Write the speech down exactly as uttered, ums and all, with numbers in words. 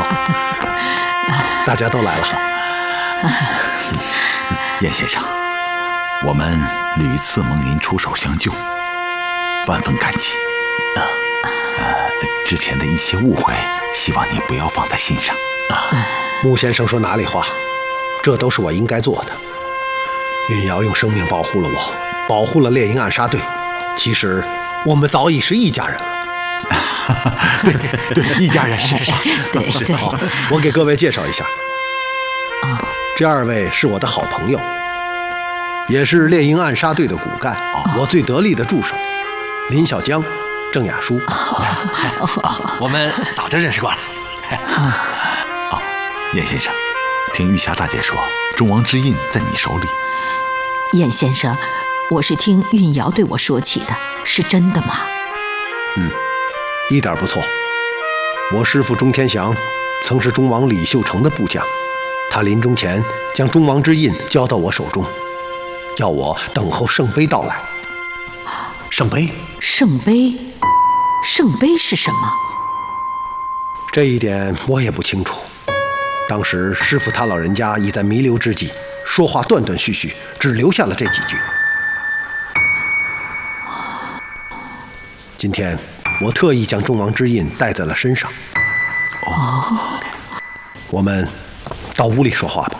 大家都来了。 燕先生，我们屡次蒙您出手相救，万分感激。啊，呃，之前的一些误会，希望您不要放在心上。啊， 穆先生说哪里话，这都是我应该做的。运瑶用生命保护了我，保护了猎鹰暗杀队。其实我们早已是一家人了。 对对，一家人是是对对。 好，我给各位介绍一下。啊，这二位是我的好朋友，也是猎鹰暗杀队的骨干，我最得力的助手林小江、郑雅舒。 我们早就认识过了。 啊，燕先生，听玉霞大姐说，中王之印在你手里。 燕先生，我是听运瑶对我说起的，是真的吗？ 嗯，一点不错。我师父钟天祥曾是中王李秀成的部将，他临终前将中王之印交到我手中，要我等候圣杯到来。 圣杯？ 圣杯？圣杯是什么？ 这一点我也不清楚。当时师父他老人家已在弥留之际，说话断断续续，只留下了这几句。今天我特意将中王之印带在了身上。 哦， 我们到屋里说话吧。